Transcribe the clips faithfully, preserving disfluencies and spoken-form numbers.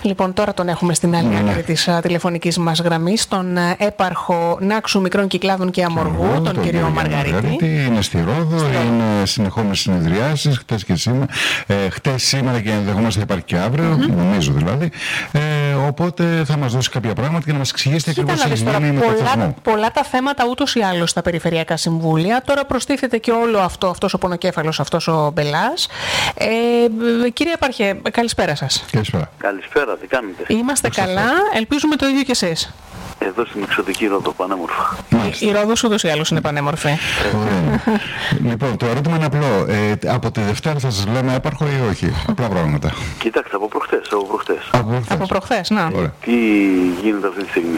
Λοιπόν, τώρα τον έχουμε στην άλλη άκρη mm. της τηλεφωνικής μας γραμμής, τον έπαρχο Νάξου Μικρών Κυκλάδων και Αμοργού, τον, τον κύριο Μαργαρίτη. Μαργαρίτη. Είναι στη Ρόδο, στη είναι συνεχόμενες συνεδριάσεις, χτες και σήμερα, ε, χτες, σήμερα και ενδεχομένως θα υπάρχει και αύριο, mm-hmm. νομίζω δηλαδή. Ε, οπότε θα μας δώσει κάποια πράγματα και να μας εξηγήσει ακριβώς τι γίνει με τον θεσμό. Πολλά τα θέματα ούτως ή άλλως στα περιφερειακά συμβούλια. Τώρα προστίθεται και όλο αυτό, αυτός ο πονοκέφαλος, αυτός ο Μπελάς. Ε, κύριε Επάρχε, καλησπέρα σας. Καλησπέρα. Καλησπέρα, τι κάνετε? Είμαστε Πώς καλά, ελπίζουμε το ίδιο κι εσείς. Εδώ στην εξωτική Ρόδο, πανέμορφα. Η, η Ρόδος ούτως ή άλλως είναι πανέμορφη. Λοιπόν, το ερώτημα είναι απλό. Ε, από τη Δευτέρα θα σας λέμε έπαρχο ή όχι? Απλά πράγματα. Κοιτάξτε, από προχτές, από προχτές. Από προχτές, από προχτές να. Ωραία. Τι γίνεται αυτή τη στιγμή?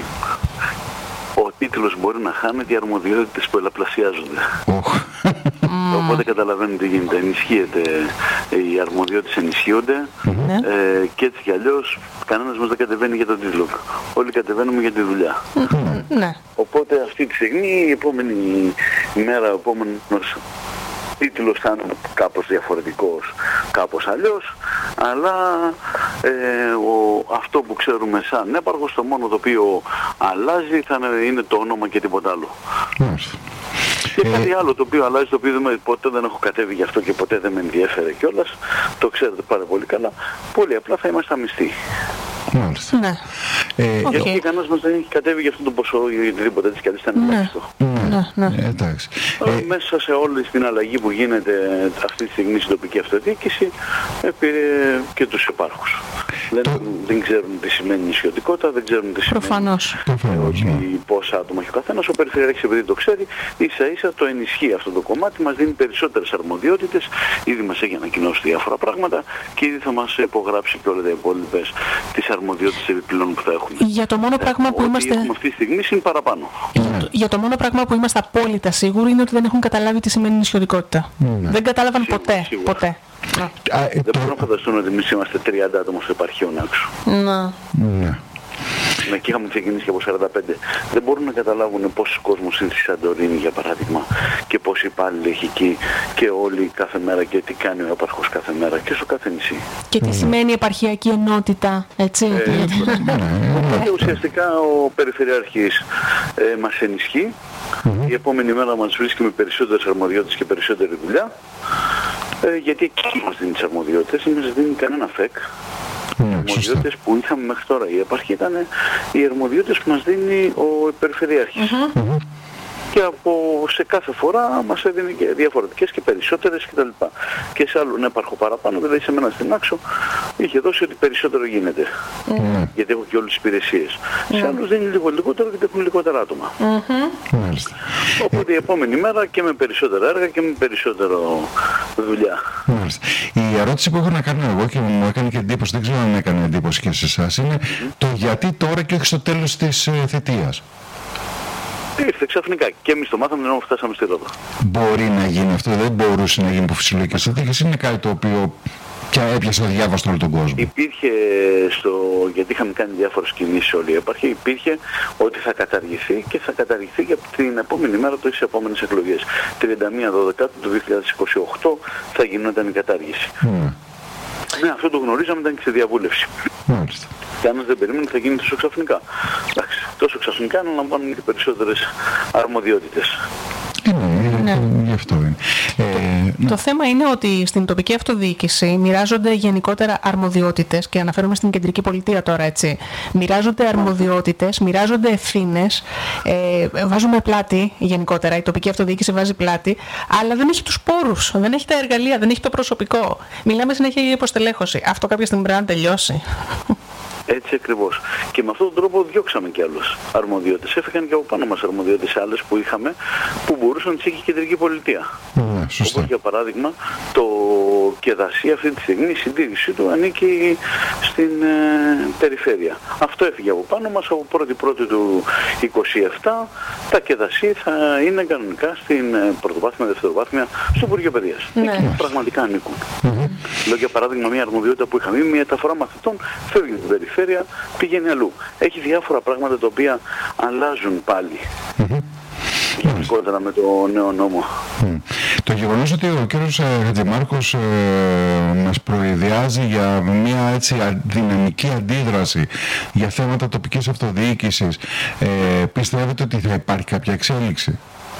Ο τίτλος μπορεί να χάνεται, οι αρμοδιότητες πολλαπλασιάζονται. Oh. Οπότε καταλαβαίνετε τι γίνεται. Ενισχύεται, οι αρμοδιότητες ενισχύονται mm-hmm. ε, και έτσι κι αλλιώς κανένας μας δεν κατεβαίνει για τον τίτλο. Όλοι κατεβαίνουμε για τη δουλειά. Mm-hmm. Ναι. Οπότε αυτή τη στιγμή, η επόμενη μέρα, ο επόμενος τίτλος θα είναι κάπως διαφορετικός, κάπως αλλιώς, αλλά ε, ο, αυτό που ξέρουμε σαν έπαρχος, το μόνο το οποίο αλλάζει θα είναι το όνομα και τίποτα άλλο. Μάλιστα. Και κάτι ε... άλλο το οποίο αλλάζει, το οποίο δεν, ποτέ δεν έχω κατέβει γι' αυτό και ποτέ δεν με ενδιέφερε κιόλας, το ξέρετε πάρα πολύ καλά, πολύ απλά θα είμαστε αμυστοί. Μάλιστα. Ναι. Ε, Γιατί okay. κανένας μας δεν έχει κατέβει για αυτό το ποσό ή οτιδήποτε έτσι κι αλλιώς ήταν ελάχιστο. Ναι, ναι. Ε, εντάξει. Ε, μέσα σε όλη την αλλαγή που γίνεται αυτή τη στιγμή στην τοπική αυτοδιοίκηση, πήρε και τους επάρχους. Το... Δεν ξέρουν τι σημαίνει νησιωτικότητα, δεν ξέρουν τι σημαίνει Προφανώς. όχι, ναι. πόσα άτομα έχει ο καθένας. Ο Περιφερειάρχης, επειδή το ξέρει, ίσα ίσα το ενισχύει αυτό το κομμάτι, μας δίνει περισσότερες αρμοδιότητες, ήδη μας έχει ανακοινώσει διάφορα πράγματα και ήδη θα μας υπογράψει και όλες οι υπόλοιπες τις αρμοδιότητες επιπλέον που θα έχουμε. Για το μόνο πράγμα που ε, είμαστε... έχουμε αυτή τη στιγμή είναι παραπάνω. Για το, για το μόνο πράγμα που είμαστε απόλυτα σίγουροι είναι ότι δεν έχουν καταλάβει τι σημαίνει νησιωτικότητα. Mm. Δεν κατάλαβαν σίγουρα, ποτέ. Σίγουρα. ποτέ. Α, ε, δεν το... μπορώ να φανταστούν ότι εμείς είμαστε τριάντα άτομα στο επαρχείο Νάξου. Να. Ναι. Ναι, και είχαμε ξεκινήσει και από σαράντα πέντε. Δεν μπορούν να καταλάβουν πόσος κόσμος είναι στη Σαντορίνη, για παράδειγμα, και πόσοι υπάλληλοι έχει εκεί και όλοι κάθε μέρα και τι κάνει ο έπαρχος κάθε μέρα και στο κάθε νησί. Και τι mm. σημαίνει επαρχιακή ενότητα, έτσι. Ε, Οπότε ουσιαστικά ο Περιφερειάρχης ε, μας ενισχύει. Mm-hmm. Η επόμενη μέρα μας βρίσκει με περισσότερες αρμοδιότητες και περισσότερη δουλειά. Ε, γιατί εκεί μας δίνει τις αρμοδιότητες, δεν μας δίνει κανένα φεκ. Οι mm, αρμοδιότητες που είχαμε μέχρι τώρα, η επαρχία ήταν οι αρμοδιότητες που μας δίνει ο Περιφερειάρχης. Mm-hmm. Mm-hmm. Και από σε κάθε φορά μας έδινε και διαφορετικές και περισσότερες κτλ. Και σε άλλον έπαρχο παραπάνω, δηλαδή σε μένα στην Άξο, είχε δώσει ότι περισσότερο γίνεται. Mm. Γιατί έχω και όλες τις υπηρεσίες. Mm. Σε άλλους δίνει λίγο λιγότερο γιατί έχουν λιγότερα άτομα. Mm-hmm. Μάλιστα. Οπότε η επόμενη μέρα και με περισσότερα έργα και με περισσότερο δουλειά. Μάλιστα. Η ερώτηση που έχω να κάνω εγώ και μου έκανε και εντύπωση, δεν ξέρω αν έκανε εντύπωση και σε εσάς, είναι mm-hmm. το γιατί τώρα και όχι στο τέλος της ε, θητείας. Ήρθε ξαφνικά και εμείς το μάθαμε ενώ φτάσαμε στη Ρόδο. Μπορεί να γίνει αυτό, δεν μπορούσε να γίνει από φυσιολογικές συνθήκες, είναι κάτι το οποίο πια έπιασε αδιάβαστο όλο τον κόσμο. Υπήρχε, στο, γιατί είχαμε κάνει διάφορες κινήσεις όλοι οι επαρχοί, υπήρχε ότι θα καταργηθεί και θα καταργηθεί και από την επόμενη μέρα τις επόμενες εκλογές. τριάντα μία Δεκεμβρίου του δύο χιλιάδες είκοσι οκτώ θα γινόταν η κατάργηση. Mm. Ναι, αυτό το γνωρίζαμε, ήταν και σε διαβούλευση. Μάλιστα. Κανένας δεν περίμενε ότι θα γίνει τόσο ξαφνικά. Εντάξει, τόσο ξαφνικά αναλαμβάνουν και περισσότερες αρμοδιότητες. Ναι, ναι. Γι' αυτό είναι. Το, ε, το θέμα είναι ότι στην τοπική αυτοδιοίκηση μοιράζονται γενικότερα αρμοδιότητες και αναφέρομαι στην κεντρική πολιτεία τώρα, έτσι. Μοιράζονται αρμοδιότητες, μοιράζονται ευθύνες, ε, βάζουμε πλάτη γενικότερα, η τοπική αυτοδιοίκηση βάζει πλάτη, αλλά δεν έχει τους πόρους, δεν έχει τα εργαλεία, δεν έχει το προσωπικό. Μιλάμε συνέχεια για υποστελέχωση. Αυτό κάποια στιγμή πρέπει να τελειώσει. Έτσι ακριβώς. Και με αυτόν τον τρόπο διώξαμε κι άλλους αρμοδιότητες. Έφυγαν και από πάνω μας αρμοδιότητες άλλες που είχαμε που μπορούσαν να τις έχει η κεντρική πολιτεία. Mm, όπως για παράδειγμα το Κεδασί αυτή τη στιγμή η συντήρησή του ανήκει στην ε, περιφέρεια. Αυτό έφυγε από πάνω μας από πρώτη πρώτη του είκοσι επτά. Τα Κεδασί θα είναι κανονικά στην ε, πρωτοβάθμια, δευτεροβάθμια, στο Υπουργείο Παιδείας. Ναι. Εκεί πραγματικά ανήκουν. Mm-hmm. Λέω για παράδειγμα μια αρμοδιότητα που είχαμε, μια μεταφορά μαθητών φεύγει από την περιφέρεια, πηγαίνει αλλού. Έχει διάφορα πράγματα τα οποία αλλάζουν πάλι. Mm-hmm. γενικότερα με το νέο νόμο. Mm. Το γεγονός ότι ο κύριος Χατζημάρκος ε, μας προειδιάζει για μια έτσι δυναμική αντίδραση για θέματα τοπικής αυτοδιοίκησης, ε, πιστεύετε ότι θα υπάρχει κάποια εξέλιξη?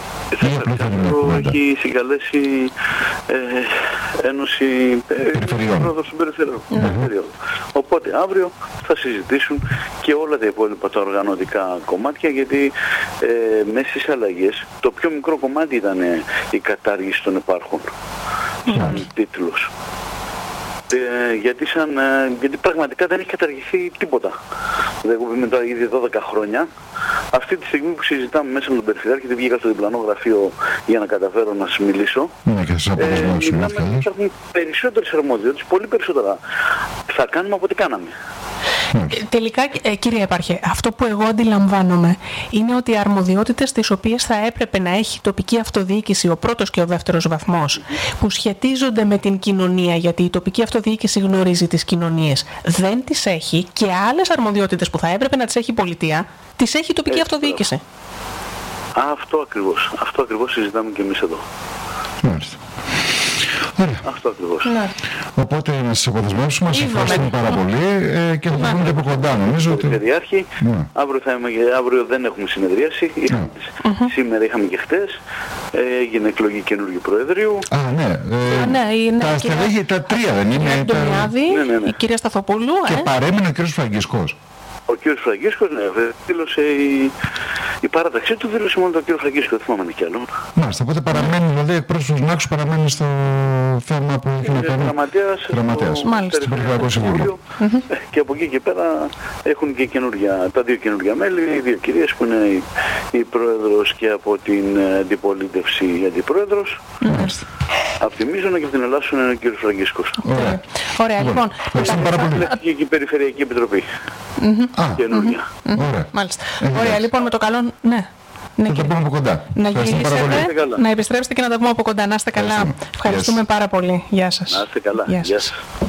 Έχει συγκαλέσει ε, Ένωση Περιφερειών. Πρόεδρος των Περιφερειών. Mm-hmm. Οπότε αύριο θα συζητήσουν και όλα τα υπόλοιπα τα οργανωτικά κομμάτια, γιατί ε, μέσα στις αλλαγές το πιο μικρό κομμάτι ήταν η κατάργηση των επάρχων. Σαν mm-hmm. τίτλος. Ε, γιατί, σαν, ε, γιατί πραγματικά δεν έχει καταργηθεί τίποτα. Εγώ είμαι τώρα ήδη δώδεκα χρόνια. Αυτή τη στιγμή που συζητάμε μέσα με τον Περιφερειάρχη, δεν βγήκα στο διπλανό γραφείο για να καταφέρω να σας μιλήσω. Ναι, και σας αποδεσμεύσουμε. Ε, μιλάμε ότι υπάρχουν περισσότερες αρμοδιότητες, πολύ περισσότερα θα κάνουμε από ό,τι κάναμε. Ε, τελικά, ε, κύριε Επάρχε, αυτό που εγώ αντιλαμβάνομαι είναι ότι οι αρμοδιότητες τις οποίες θα έπρεπε να έχει η τοπική αυτοδιοίκηση, ο πρώτος και ο δεύτερος βαθμός, που σχετίζονται με την κοινωνία, γιατί η τοπική αυτοδιοίκηση γνωρίζει τις κοινωνίες, δεν τις έχει, και άλλες αρμοδιότητες που θα έπρεπε να τις έχει η πολιτεία, τις έχει η τοπική Έτσι, αυτοδιοίκηση. Α, αυτό ακριβώς. Αυτό ακριβώς συζητάμε και εμείς εδώ. Μάλιστα. Ωραία. Αυτό ακριβώς. Ναι. Οπότε να σας αποδεσμεύσουμε, σας ευχαριστούμε πάρα πολύ ε, και θα το δούμε και από κοντά. Νομίζω ότι... Περιφερειάρχη, ναι. αύριο, θα είμαι, αύριο δεν έχουμε συνεδρίαση. Ναι. Σήμερα είχαμε και χτες. Ε, έγινε εκλογή καινούργιου Προεδρείου. Α, ναι. Ε, Α, ναι, είναι τα, κυρία... τα, τα τρία δεν είναι. Τα... Ναι, ναι, ναι. Η κυρία Σταθοπούλου. Και ε. παρέμεινε ο κύριος Φραγκίσκος. Ο κύριος Φραγκίσκος, ναι, δήλωσε η, η παράταξή του, δήλωσε μόνο τον κύριο Φραγκίσκο, δεν θυμάμαι κι άλλο. Μάλιστα, οπότε παραμένει, δηλαδή εκπρόσωπος Νάξου παραμένει στο θέμα που έχει να κάνει. Γραμματέας, Γραμματέας, στο Περιφερειακό Συμβούλιο. Και από εκεί και πέρα έχουν και καινούργια, τα δύο καινούργια μέλη, οι δύο κυρίες που είναι η, η πρόεδρος και από την αντιπολίτευση η αντιπρόεδρος. Μάλιστα. Από τη Μίζωνα και από την Ελλάσσον είναι ο κύριος Φραγκίσκος. Ωραία. Ωραία, λοιπόν. Ευχαριστούμε πάρα πολύ. Και η Περιφερειακή Επιτροπή. Καινούργια. Ωραία. Μάλιστα. Ωραία, λοιπόν, με το καλό. Ναι. Θα τα πούμε από κοντά. Να γυρίσετε, να επιστρέψετε και να τα πούμε από κοντά. Να είστε καλά. Ευχαριστούμε πάρα πολύ. Γεια σας. Να είστε καλά. Γεια σας. Γεια σας.